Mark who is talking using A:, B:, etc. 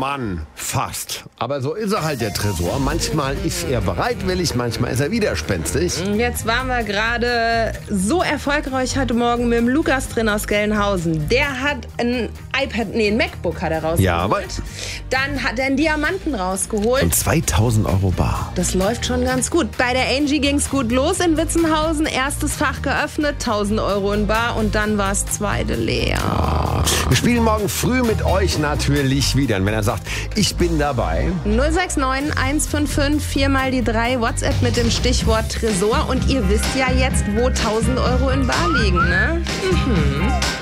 A: Mann, fast. Aber so ist er halt, der Tresor. Manchmal ist er bereitwillig, manchmal ist er widerspenstig.
B: Jetzt waren wir gerade so erfolgreich heute Morgen mit dem Lukas drin aus Gelnhausen. Der hat ein ein MacBook hat er rausgeholt.
A: Ja, aber
B: Dann hat er einen Diamanten rausgeholt.
A: und 2.000 Euro bar.
B: Das läuft schon ganz gut. Bei der Angie ging's gut los in Witzenhausen. Erstes Fach geöffnet, 1.000 Euro in bar und dann war's zweite leer.
A: Wir spielen morgen früh mit euch natürlich wieder. Und wenn er sagt, ich bin dabei.
B: 069 155 4 mal die 3 WhatsApp mit dem Stichwort Tresor. Und ihr wisst ja jetzt, wo 1.000 Euro in bar liegen, ne?